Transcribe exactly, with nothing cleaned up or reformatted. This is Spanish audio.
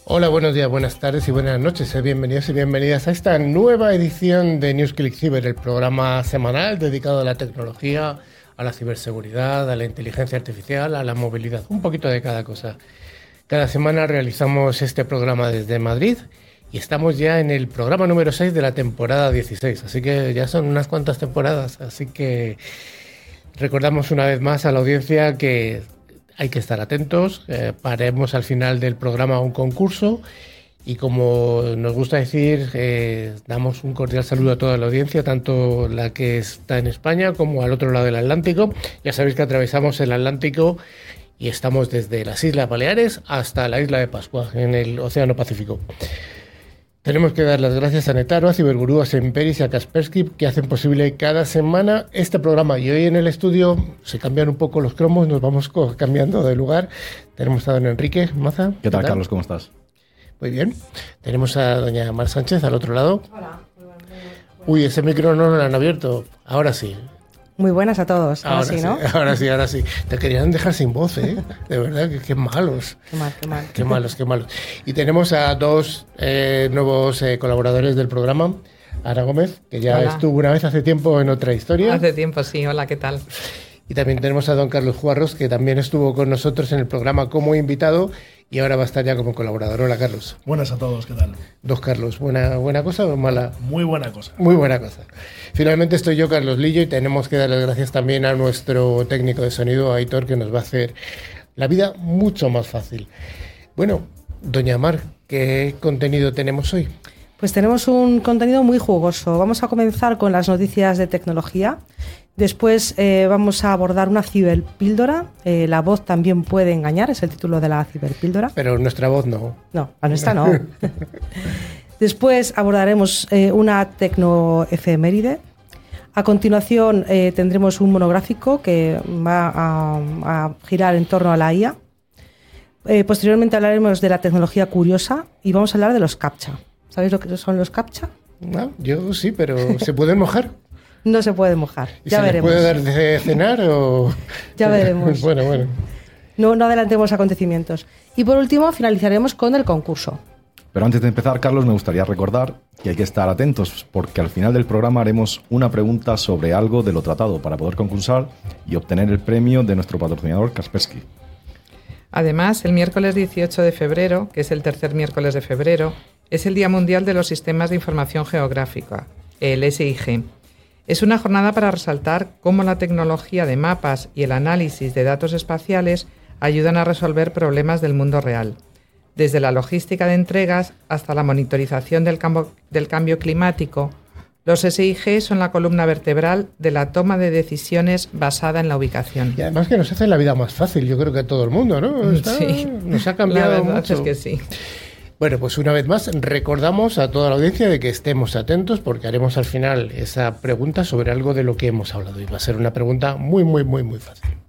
Hola, buenos días, buenas tardes y buenas noches. Bienvenidos y bienvenidas a esta nueva edición de NewsClick Cyber, el programa semanal dedicado a la tecnología, a la ciberseguridad, a la inteligencia artificial, a la movilidad, un poquito de cada cosa. Cada semana realizamos este programa desde Madrid y estamos ya en el programa número seis de la temporada dieciséis, así que ya son unas cuantas temporadas, así que recordamos una vez más a la audiencia que hay que estar atentos, eh, haremos al final del programa un concurso y, como nos gusta decir, eh, damos un cordial saludo a toda la audiencia, tanto la que está en España como al otro lado del Atlántico. Ya sabéis que atravesamos el Atlántico y estamos desde las Islas Baleares hasta la isla de Pascua, en el Océano Pacífico. Tenemos que dar las gracias a Netaro, a Cibergurú, a Semperis y a Kaspersky, que hacen posible cada semana este programa. Y hoy en el estudio se cambian un poco los cromos, nos vamos cambiando de lugar. Tenemos a don Enrique Maza. ¿Qué tal, Carlos? ¿Cómo estás? Muy bien. Tenemos a doña Mar Sánchez al otro lado. Hola. Uy, ese micro no lo han abierto. Ahora sí. Muy buenas a todos. Ahora, ahora sí, ¿no? Sí, ahora sí, ahora sí. Te querían dejar sin voz, ¿eh? De verdad, que qué malos. Qué mal, qué mal. Qué malos, qué malos. Y tenemos a dos eh, nuevos eh, colaboradores del programa. Ana Gómez, que ya Hola. Estuvo una vez hace tiempo en otra historia. Hace tiempo, sí. Hola, ¿qué tal? Y también tenemos a don Carlos Juarros, que también estuvo con nosotros en el programa como invitado y ahora va a estar ya como colaborador. Hola, Carlos. Buenas a todos, ¿qué tal? Dos Carlos, ¿buena, buena cosa o mala? Muy buena cosa. Muy buena cosa. Finalmente estoy yo, Carlos Lillo, y tenemos que dar las gracias también a nuestro técnico de sonido, Aitor, que nos va a hacer la vida mucho más fácil. Bueno, doña Mar, ¿qué contenido tenemos hoy? Pues tenemos un contenido muy jugoso. Vamos a comenzar con las noticias de tecnología. Después eh, vamos a abordar una ciberpíldora. Eh, la voz también puede engañar, es el título de la ciberpíldora. Pero nuestra voz no. No, la nuestra no. Después abordaremos eh, una tecnoefeméride. A continuación eh, tendremos un monográfico que va a, a girar en torno a la I A. Eh, posteriormente hablaremos de la tecnología curiosa y vamos a hablar de los CAPTCHA. ¿Sabéis lo que son los CAPTCHA? No, yo sí, pero ¿se pueden mojar? No se puede mojar, ¿Y ya se veremos. les puede dar de cenar o...? Ya veremos. Bueno, bueno. No, no adelantemos acontecimientos. Y por último finalizaremos con el concurso. Pero antes de empezar, Carlos, me gustaría recordar que hay que estar atentos porque al final del programa haremos una pregunta sobre algo de lo tratado para poder concursar y obtener el premio de nuestro patrocinador Kaspersky. Además, el miércoles dieciocho de febrero, que es el tercer miércoles de febrero, es el Día Mundial de los Sistemas de Información Geográfica, el S I G. Es una jornada para resaltar cómo la tecnología de mapas y el análisis de datos espaciales ayudan a resolver problemas del mundo real, desde la logística de entregas hasta la monitorización del cambio, del cambio climático. Los S I G son la columna vertebral de la toma de decisiones basada en la ubicación. Y además que nos hace la vida más fácil, yo creo que a todo el mundo, ¿no? Está, Sí, nos ha cambiado la verdad mucho. es que sí. Bueno, pues una vez más recordamos a toda la audiencia de que estemos atentos porque haremos al final esa pregunta sobre algo de lo que hemos hablado y va a ser una pregunta muy, muy, muy, muy fácil.